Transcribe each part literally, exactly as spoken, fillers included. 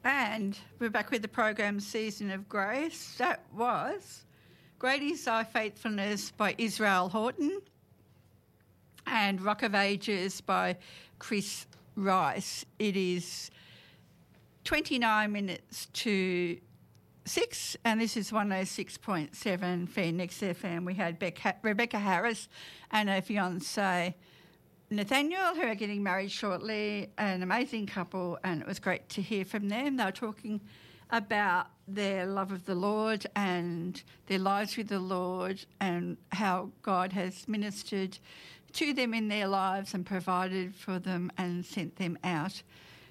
And we're back with the program Season of Grace. That was Great Is Thy Faithfulness by Israel Houghton and Rock of Ages by Chris Rice. It is twenty-nine minutes to six, and this is one oh six point seven Phoenix F M. We had Beck- Rebecca Harris and her fiancé Nathaniel, who are getting married shortly, an amazing couple, and it was great to hear from them. They were talking about their love of the Lord and their lives with the Lord and how God has ministered to them in their lives and provided for them and sent them out.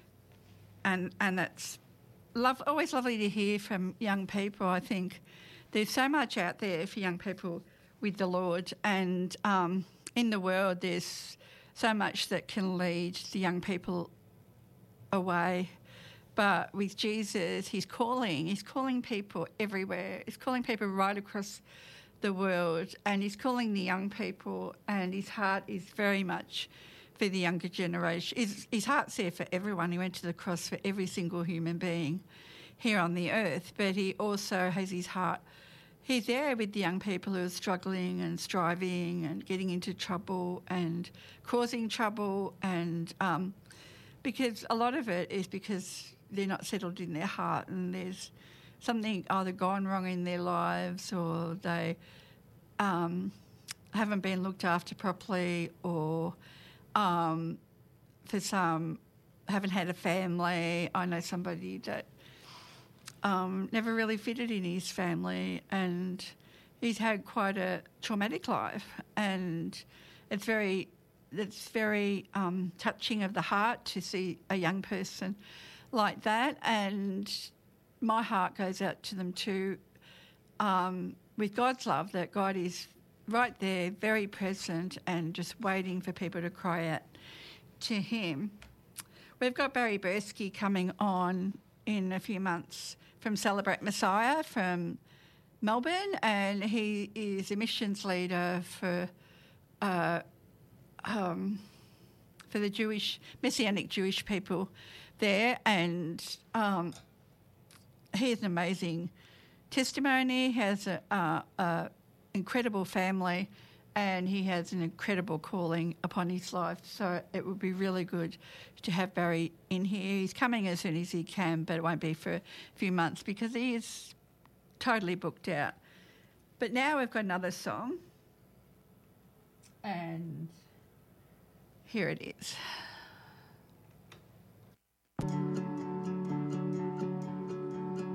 And and it's love, always lovely to hear from young people. I think there's so much out there for young people with the Lord, and um, in the world there's so much that can lead the young people away. But with Jesus, he's calling. He's calling people everywhere. He's calling people right across the world, and he's calling the young people, and his heart is very much for the younger generation. His, his heart's there for everyone. He went to the cross for every single human being here on the earth, but he also has his heart. He's there with the young people who are struggling and striving and getting into trouble and causing trouble, and um, because a lot of it is because they're not settled in their heart, and there's something either gone wrong in their lives, or they um, haven't been looked after properly, or um, for some haven't had a family. I know somebody that Um, never really fitted in his family, and he's had quite a traumatic life, and it's very it's very um, touching of the heart to see a young person like that, and my heart goes out to them too, um, with God's love, that God is right there, very present, and just waiting for people to cry out to him. We've got Barry Bursky coming on in a few months from Celebrate Messiah from Melbourne, and he is a missions leader for uh, um, for the Jewish Messianic Jewish people there, and um, he has an amazing testimony. He has a, uh, a incredible family, and he has an incredible calling upon his life. So it would be really good to have Barry in here. He's coming as soon as he can, but it won't be for a few months because he is totally booked out. But now we've got another song, and here it is.